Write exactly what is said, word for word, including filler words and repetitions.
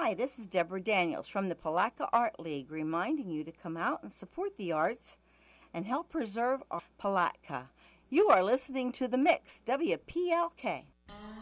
Hi, this is Deborah Daniels from the Palatka Art League, reminding you to come out and support the arts and help preserve our Palatka. You are listening to The Mix, W P L K.